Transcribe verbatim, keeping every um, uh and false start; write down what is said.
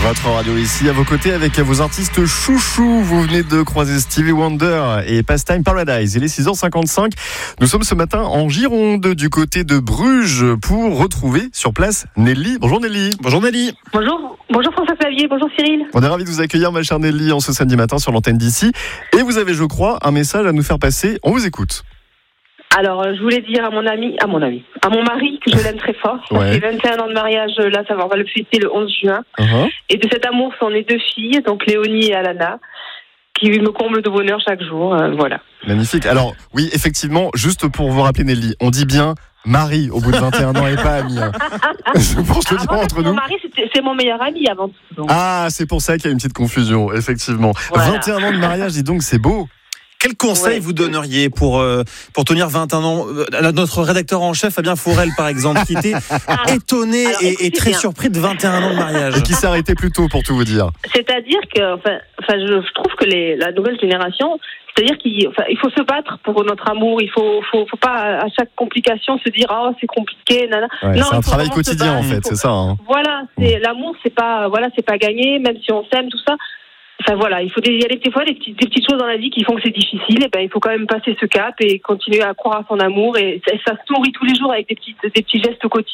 Votre radio ici, à vos côtés avec vos artistes chouchous. Vous venez de croiser Stevie Wonder et Pastime Paradise. Il est six heures cinquante-cinq. Nous sommes ce matin en Gironde, du côté de Bruges, pour retrouver sur place Nelly. Bonjour Nelly. Bonjour Nelly. Bonjour, bonjour François-Xavier, bonjour Cyril. On est ravis de vous accueillir, ma chère Nelly, en ce samedi matin sur l'antenne d'ici. Et vous avez, je crois, un message à nous faire passer. On vous écoute. Alors, je voulais dire à mon ami, à mon ami, à mon mari que je l'aime très fort. Ça Ouais. fait vingt et un ans de mariage, là, ça va, on va le fêter le onze juin. Uh-huh. Et de cet amour sont nées deux filles, donc Léonie et Alana, qui me comblent de bonheur chaque jour. Euh, voilà. Magnifique. Alors, oui, effectivement, juste pour vous rappeler Nelly, on dit bien mari au bout de vingt et un ans et pas ami. Hein. Pour se le Ah, dire moi, entre mon nous. mari, c'était- c'est mon meilleur ami avant tout. donc. Ah, c'est pour ça qu'il y a une petite confusion, effectivement. Voilà. vingt et un ans de mariage, dis donc, c'est beau. Quel conseil Ouais. vous donneriez pour, euh, pour tenir vingt et un ans euh, Notre rédacteur en chef, Fabien Fourel, par exemple, qui était étonné Alors, et, et écoutez très bien. surpris de vingt et un ans de mariage. Et qui s'est arrêté plus tôt, pour tout vous dire. C'est-à-dire que, enfin, enfin je, je trouve que les, la nouvelle génération, c'est-à-dire qu'il enfin, il faut se battre pour notre amour. Il faut, faut, faut pas à chaque complication se dire oh c'est compliqué, nana. Ouais, Non, c'est il un faut travail vraiment se quotidien, en battre. fait, Il faut- c'est ça. Hein. Voilà, c'est l'amour, c'est pas, voilà, c'est pas gagné, même si on s'aime, tout ça. Enfin voilà, il faut des, il y a des fois des petites, des petites choses dans la vie qui font que c'est difficile. Et ben il faut quand même passer ce cap et continuer à croire à son amour. Et ça, ça se nourrit tous les jours avec des petites, des petits gestes quotidiens.